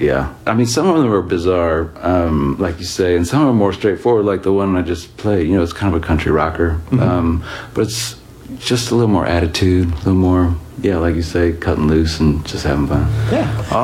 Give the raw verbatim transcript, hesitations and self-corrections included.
Yeah, I mean, some of them are bizarre, um, like you say, and some are more straightforward, like the one I just played. You know, it's kind of a country rocker, mm-hmm. um, but it's just a little more attitude, a little more, yeah, like you say, cutting loose and just having fun. Yeah.